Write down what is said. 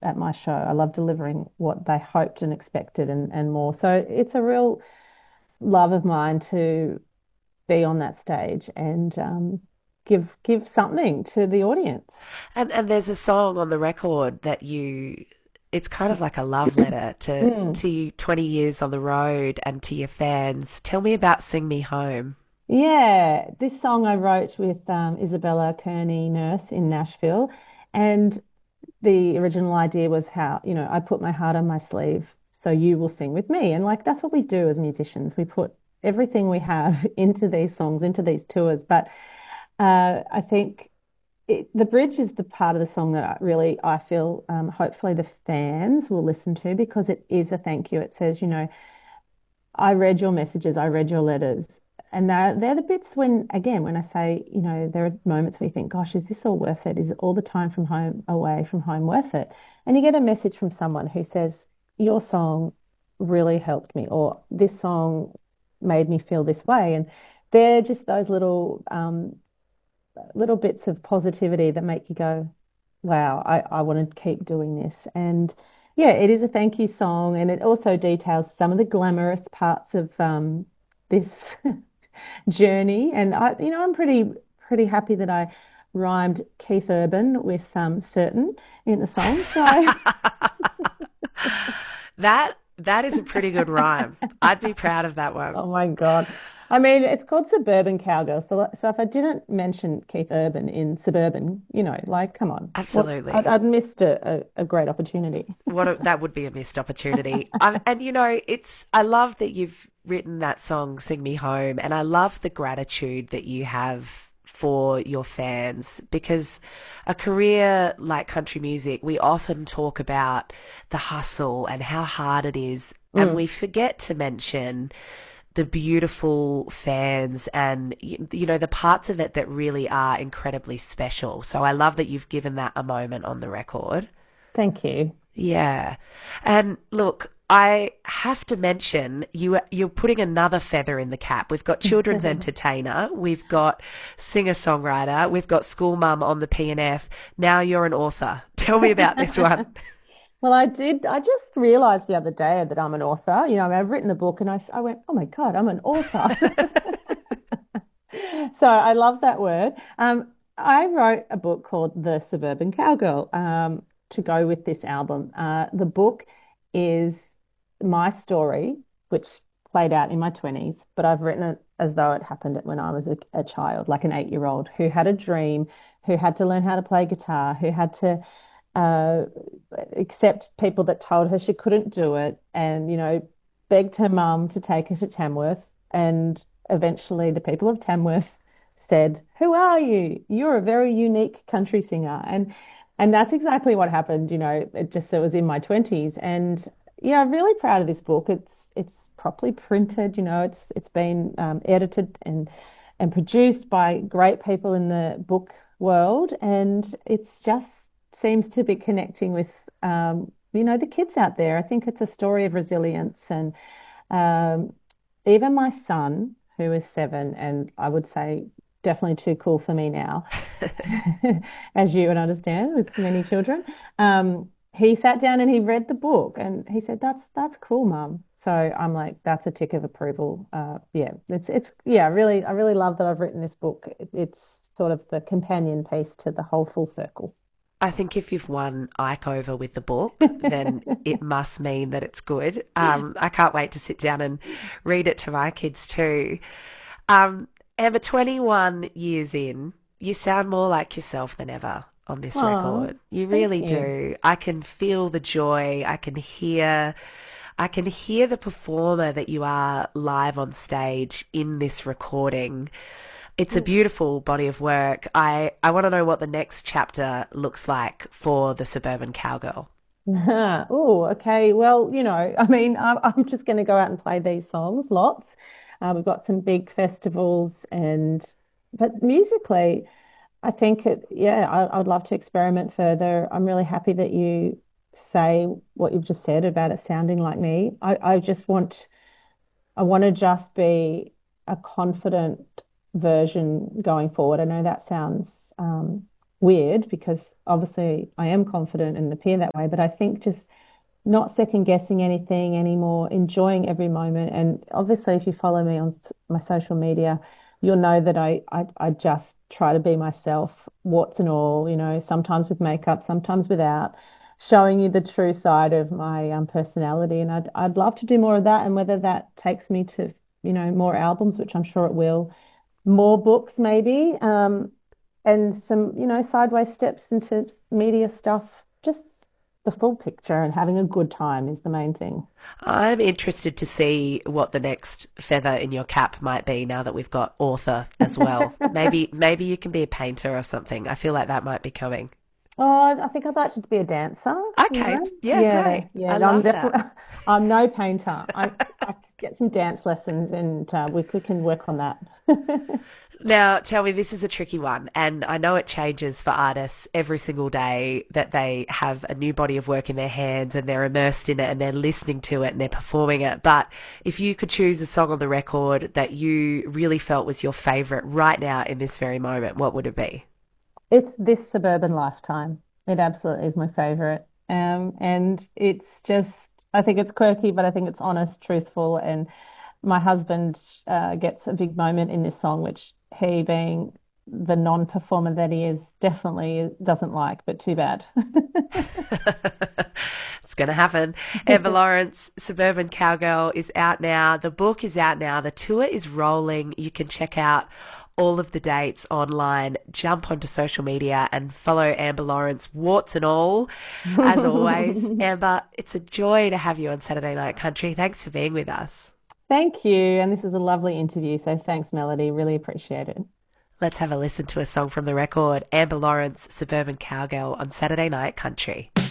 at my show. I love delivering what they hoped and expected and more. So it's a real love of mine to be on that stage and give something to the audience. And there's a song on the record that it's kind of like a love letter Mm. to you 20 years on the road and to your fans. Tell me about Sing Me Home. Yeah, this song I wrote with Isabella Kearney Nurse in Nashville, and the original idea was how, I put my heart on my sleeve so you will sing with me. And like that's what we do as musicians. We put everything we have into these songs, into these tours. But I think the bridge is the part of the song that I feel hopefully the fans will listen to because it is a thank you. It says, I read your messages, I read your letters. And they're the bits when, again, when I say, there are moments where you think, gosh, is this all worth it? Is all the time from home, away from home worth it? And you get a message from someone who says, your song really helped me, or this song made me feel this way. And they're just those little bits of positivity that make you go, wow, I want to keep doing this. And yeah, it is a thank you song. And it also details some of the glamorous parts of this journey. And I'm pretty happy that I rhymed Keith Urban with certain in the song. So That is a pretty good rhyme. I'd be proud of that one. oh my God. I mean, it's called Suburban Cowgirl. So if I didn't mention Keith Urban in Suburban, like, come on, what Absolutely. I'd missed a great opportunity. That would be a missed opportunity. And I love that you've written that song, Sing Me Home, and I love the gratitude that you have for your fans because a career like country music, we often talk about the hustle and how hard it is, and Mm. we forget to mention the beautiful fans and the parts of it that really are incredibly special. So I love that you've given that a moment on the record. Thank you. Yeah. And look, I have to mention you're putting another feather in the cap. We've got children's entertainer, we've got singer-songwriter, we've got school mum on the P&F. Now you're an author. Tell me about this one. Well, I did. I just realized the other day that I'm an author. I've written a book and I went, oh my God, I'm an author. So I love that word. I wrote a book called The Suburban Cowgirl to go with this album. The book is my story, which played out in my 20s, but I've written it as though it happened when I was a child, like an 8-year-old who had a dream, who had to learn how to play guitar, who had to uh, accept people that told her she couldn't do it, and, begged her mum to take her to Tamworth. And eventually, the people of Tamworth said, "Who are you? You're a very unique country singer." And that's exactly what happened. It was in my 20s. And yeah, I'm really proud of this book. It's properly printed. It's been edited and produced by great people in the book world, and it's just seems to be connecting with the kids out there. I think it's a story of resilience, and um, even my son, who is 7, and I would say definitely too cool for me now, as you would understand with many children. He sat down and he read the book and he said, "That's cool, Mum." So I'm like, that's a tick of approval. Yeah, it's yeah, I really love that I've written this book. It's sort of the companion piece to the whole full circle. I think if you've won Ike over with the book, then it must mean that it's good. I can't wait to sit down and read it to my kids too. Emma, 21 years in, you sound more like yourself than ever on this Oh, record. You thank really you. do. I can feel the joy. I can hear the performer that you are live on stage in this recording. It's a beautiful body of work. I want to know what the next chapter looks like for the Suburban Cowgirl. Oh, okay. Well, I mean, I'm just going to go out and play these songs lots. We've got some big festivals, but musically, I think yeah, I'd love to experiment further. I'm really happy that you say what you've just said about it sounding like me. I want to just be a confident version going forward. I know that sounds weird because obviously I am confident and appear that way, but I think just not second guessing anything anymore, enjoying every moment. And obviously, if you follow me on my social media, you'll know that I just try to be myself, warts and all, sometimes with makeup, sometimes without, showing you the true side of my personality. And I'd love to do more of that. And whether that takes me to, more albums, which I'm sure it will, more books maybe, and some, sideways steps into media stuff. Just the full picture and having a good time is the main thing. I'm interested to see what the next feather in your cap might be now that we've got author as well. Maybe you can be a painter or something. I feel like that might be coming. Oh, I think I'd like to be a dancer, Okay, yeah, Yeah, great. yeah. I I'm love that. definitely, I'm no painter. I could get some dance lessons and we can work on that. Now, tell me, this is a tricky one, and I know it changes for artists every single day that they have a new body of work in their hands and they're immersed in it and they're listening to it and they're performing it. But if you could choose a song on the record that you really felt was your favorite right now in this very moment, what would it be? It's This Suburban Lifetime. It absolutely is my favorite. And it's just, I think it's quirky, but I think it's honest, truthful. And my husband gets a big moment in this song, which he, being the non-performer that he is, definitely doesn't like, but too bad. It's going to happen. Amber Lawrence, Suburban Cowgirl is out now. The book is out now. The tour is rolling. You can check out all of the dates online. Jump onto social media and follow Amber Lawrence, warts and all. As always, Amber, it's a joy to have you on Saturday Night Country. Thanks for being with us. Thank you. And this was a lovely interview. So thanks, Melody. Really appreciate it. Let's have a listen to a song from the record. Amber Lawrence, Suburban Cowgirl on Saturday Night Country.